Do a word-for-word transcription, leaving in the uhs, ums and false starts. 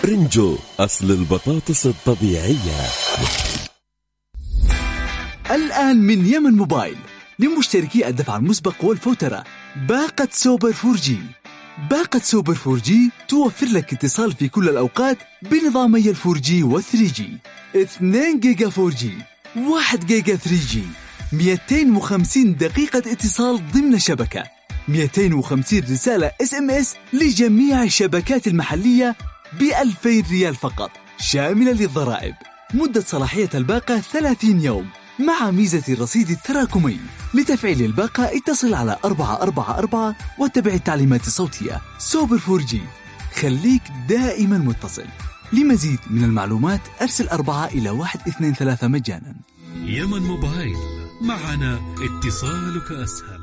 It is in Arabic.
رنجو أصل البطاطس الطبيعية. الآن من يمن موبايل لمشتركي الدفع المسبق والفوترة باقة سوبر فور جي. باقة سوبر فور جي توفر لك اتصال في كل الأوقات بنظامي الفور جي والثري جي، اثنين جيجا فور جي، واحد جيجا ثري جي، مئتين وخمسين دقيقة اتصال ضمن شبكة، مئتين وخمسين رسالة اس ام اس لجميع الشبكات المحلية بألفين ريال فقط شاملة للضرائب. مدة صلاحية الباقة ثلاثين يوم مع ميزة الرصيد التراكمي. لتفعيل الباقة اتصل على أربعة أربعة أربعة واتبع التعليمات الصوتية. سوبر فور جي، خليك دائما متصل. لمزيد من المعلومات أرسل أربعة إلى واحد اثنين ثلاثة مجانا. يمن موبايل، معنا اتصالك أسهل.